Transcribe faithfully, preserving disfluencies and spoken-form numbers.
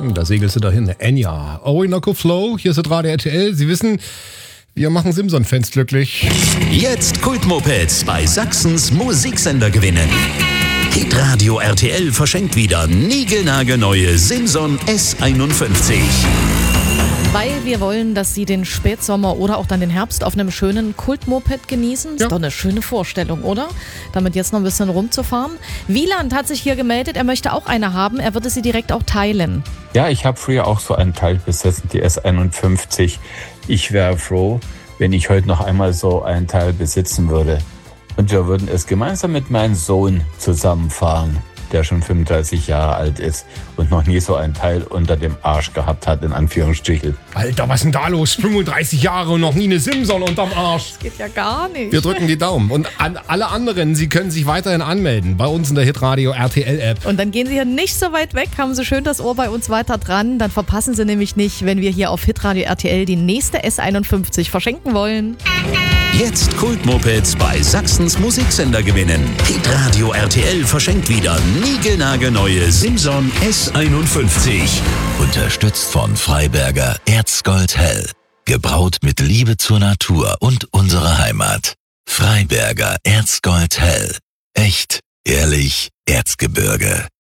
Da segelst du dahin. Enya. Orinoco Flow, hier ist Radio R T L. Sie wissen, wir machen Simson-Fans glücklich. Jetzt Kultmopeds bei Sachsens Musiksender gewinnen. Hitradio R T L verschenkt wieder niegelnagelneue Simson S einundfünfzig. Weil wir wollen, dass Sie den Spätsommer oder auch dann den Herbst auf einem schönen Kultmoped genießen. Ja. Ist doch eine schöne Vorstellung, oder? Damit jetzt noch ein bisschen rumzufahren. Wieland hat sich hier gemeldet, er möchte auch eine haben. Er würde sie direkt auch teilen. Ja, ich habe früher auch so einen Teil besessen, die S einundfünfzig. Ich wäre froh, wenn ich heute noch einmal so einen Teil besitzen würde. Und wir würden es gemeinsam mit meinem Sohn zusammenfahren, der schon fünfunddreißig Jahre alt ist und noch nie so ein Teil unter dem Arsch gehabt hat, in Anführungsstrichen. Alter, was ist denn da los? fünfunddreißig Jahre und noch nie eine Simson unterm Arsch. Das geht ja gar nicht. Wir drücken die Daumen. Und an alle anderen, Sie können sich weiterhin anmelden bei uns in der Hitradio R T L-App. Und dann gehen Sie hier nicht so weit weg, haben Sie schön das Ohr bei uns weiter dran. Dann verpassen Sie nämlich nicht, wenn wir hier auf Hitradio R T L die nächste S einundfünfzig verschenken wollen. Jetzt Kultmopeds bei Sachsens Musiksender gewinnen. Hitradio R T L verschenkt wieder niegelnagelneue Simson S einundfünfzig. Unterstützt von Freiberger Erzgold Hell. Gebraut mit Liebe zur Natur und unserer Heimat. Freiberger Erzgold Hell. Echt, ehrlich, Erzgebirge.